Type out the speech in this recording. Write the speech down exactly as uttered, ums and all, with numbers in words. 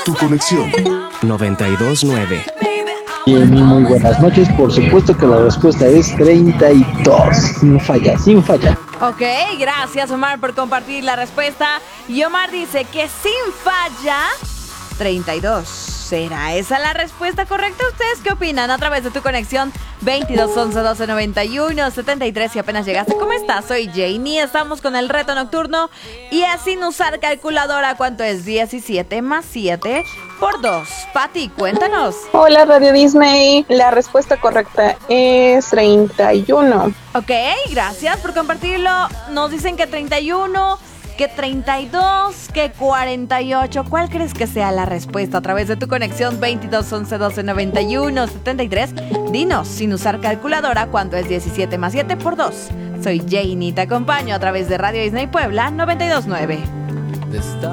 tu conexión. noventa y dos nueve. Jenny, muy buenas noches. Por supuesto que la respuesta es treinta y dos. Sin falla, sin falla. Ok, gracias Omar por compartir la respuesta. Y Omar dice que sin falla, treinta y dos. ¿Será esa la respuesta correcta? ¿Ustedes qué opinan? A través de tu conexión veintidós once doce noventa y uno setenta y tres. Si apenas llegaste, ¿cómo estás? Soy Janie, estamos con el reto nocturno. Y es sin usar calculadora. ¿Cuánto es diecisiete más siete por dos? Pati, cuéntanos. Hola Radio Disney, la respuesta correcta es treinta y uno. Ok, gracias por compartirlo. Nos dicen que treinta y uno, que treinta y dos, que cuarenta y ocho. ¿Cuál crees que sea la respuesta? A través de tu conexión veintidós once doce noventa y uno setenta y tres. Dinos, sin usar calculadora, ¿cuánto es diecisiete más siete por dos? Soy Janie, te acompaño a través de Radio Disney Puebla noventa y dos nueve.